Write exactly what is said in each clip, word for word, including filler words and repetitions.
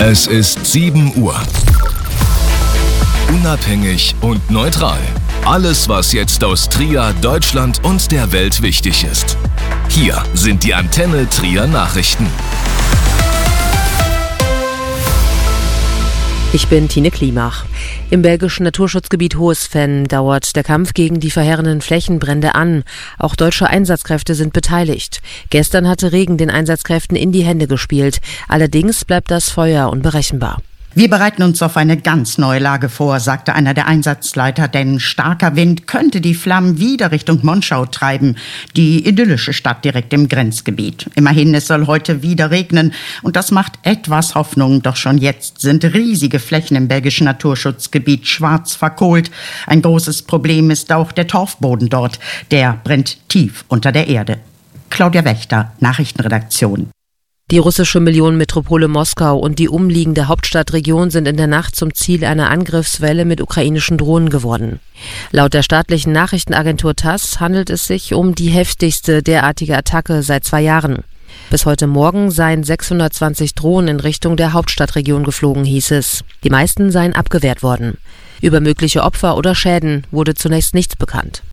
Es ist sieben Uhr. Unabhängig und neutral. Alles, was jetzt aus Trier, Deutschland und der Welt wichtig ist. Hier sind die Antenne Trier Nachrichten. Ich bin Tine Klimach. Im belgischen Naturschutzgebiet Hoesven dauert der Kampf gegen die verheerenden Flächenbrände an. Auch deutsche Einsatzkräfte sind beteiligt. Gestern hatte Regen den Einsatzkräften in die Hände gespielt. Allerdings bleibt das Feuer unberechenbar. Wir bereiten uns auf eine ganz neue Lage vor, sagte einer der Einsatzleiter, denn starker Wind könnte die Flammen wieder Richtung Monschau treiben, die idyllische Stadt direkt im Grenzgebiet. Immerhin, es soll heute wieder regnen und das macht etwas Hoffnung, doch schon jetzt sind riesige Flächen im belgischen Naturschutzgebiet schwarz verkohlt. Ein großes Problem ist auch der Torfboden dort, der brennt tief unter der Erde. Claudia Wächter, Nachrichtenredaktion. Die russische Millionenmetropole Moskau und die umliegende Hauptstadtregion sind in der Nacht zum Ziel einer Angriffswelle mit ukrainischen Drohnen geworden. Laut der staatlichen Nachrichtenagentur TASS handelt es sich um die heftigste derartige Attacke seit zwei Jahren. Bis heute Morgen seien sechshundertzwanzig Drohnen in Richtung der Hauptstadtregion geflogen, hieß es. Die meisten seien abgewehrt worden. Über mögliche Opfer oder Schäden wurde zunächst nichts bekannt.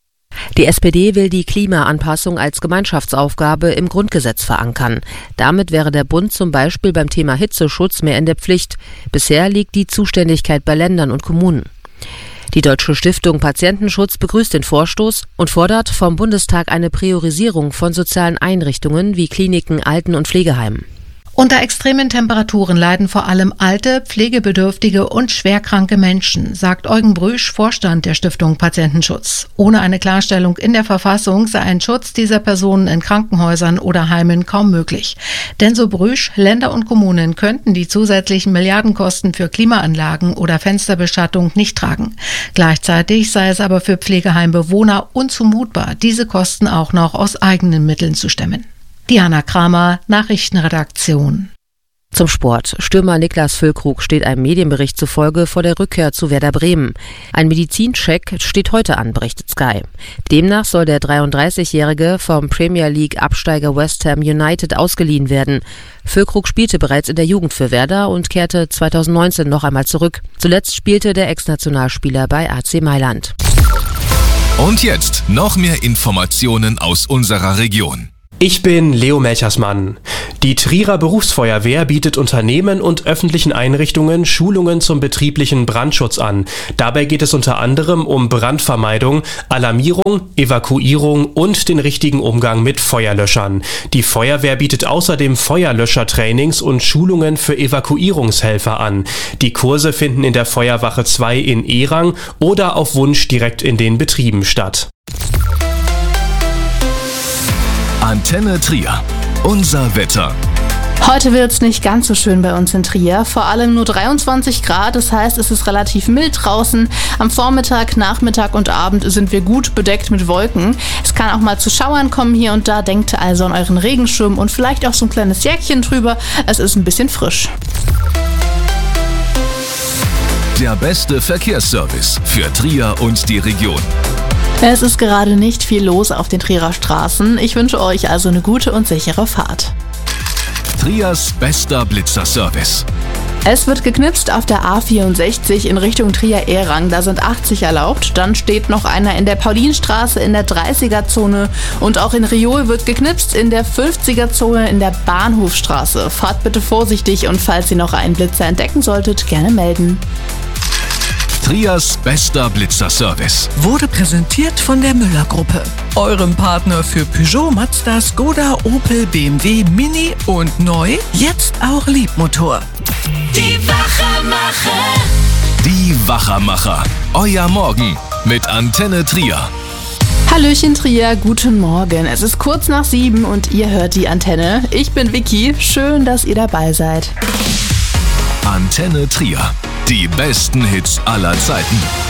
Die S P D will die Klimaanpassung als Gemeinschaftsaufgabe im Grundgesetz verankern. Damit wäre der Bund zum Beispiel beim Thema Hitzeschutz mehr in der Pflicht. Bisher liegt die Zuständigkeit bei Ländern und Kommunen. Die Deutsche Stiftung Patientenschutz begrüßt den Vorstoß und fordert vom Bundestag eine Priorisierung von sozialen Einrichtungen wie Kliniken, Alten- und Pflegeheimen. Unter extremen Temperaturen leiden vor allem alte, pflegebedürftige und schwerkranke Menschen, sagt Eugen Brüsch, Vorstand der Stiftung Patientenschutz. Ohne eine Klarstellung in der Verfassung sei ein Schutz dieser Personen in Krankenhäusern oder Heimen kaum möglich. Denn so Brüsch, Länder und Kommunen könnten die zusätzlichen Milliardenkosten für Klimaanlagen oder Fensterbeschattung nicht tragen. Gleichzeitig sei es aber für Pflegeheimbewohner unzumutbar, diese Kosten auch noch aus eigenen Mitteln zu stemmen. Diana Kramer, Nachrichtenredaktion. Zum Sport. Stürmer Niklas Füllkrug steht einem Medienbericht zufolge vor der Rückkehr zu Werder Bremen. Ein Medizincheck steht heute an, berichtet Sky. Demnach soll der dreiunddreißigjährige vom Premier League Absteiger West Ham United ausgeliehen werden. Füllkrug spielte bereits in der Jugend für Werder und kehrte zweitausendneunzehn noch einmal zurück. Zuletzt spielte der Ex-Nationalspieler bei A C Mailand. Und jetzt noch mehr Informationen aus unserer Region. Ich bin Leo Melchersmann. Die Trierer Berufsfeuerwehr bietet Unternehmen und öffentlichen Einrichtungen Schulungen zum betrieblichen Brandschutz an. Dabei geht es unter anderem um Brandvermeidung, Alarmierung, Evakuierung und den richtigen Umgang mit Feuerlöschern. Die Feuerwehr bietet außerdem Feuerlöschertrainings und Schulungen für Evakuierungshelfer an. Die Kurse finden in der Feuerwache zwei in Erang oder auf Wunsch direkt in den Betrieben statt. Antenne Trier. Unser Wetter. Heute wird es nicht ganz so schön bei uns in Trier, vor allem nur dreiundzwanzig Grad, das heißt, es ist relativ mild draußen. Am Vormittag, Nachmittag und Abend sind wir gut bedeckt mit Wolken. Es kann auch mal zu Schauern kommen hier und da, denkt also an euren Regenschirm und vielleicht auch so ein kleines Jäckchen drüber, es ist ein bisschen frisch. Der beste Verkehrsservice für Trier und die Region. Es ist gerade nicht viel los auf den Trierer Straßen. Ich wünsche euch also eine gute und sichere Fahrt. Triers bester Blitzerservice. Es wird geknipst auf der A vierundsechzig in Richtung Trier-Erang, da sind achtzig erlaubt. Dann steht noch einer in der Paulinstraße in der dreißiger-Zone und auch in Riol wird geknipst in der fünfziger-Zone in der Bahnhofstraße. Fahrt bitte vorsichtig und falls ihr noch einen Blitzer entdecken solltet, gerne melden. Triers bester Blitzerservice wurde präsentiert von der Müller-Gruppe, eurem Partner für Peugeot, Mazda, Skoda, Opel, B M W, Mini und neu, jetzt auch Liebmotor. Die Wachermacher. Die Wachermacher. Euer Morgen mit Antenne Trier. Hallöchen Trier, guten Morgen. Es ist kurz nach sieben und ihr hört die Antenne. Ich bin Vicky, schön, dass ihr dabei seid. Antenne Trier. Die besten Hits aller Zeiten.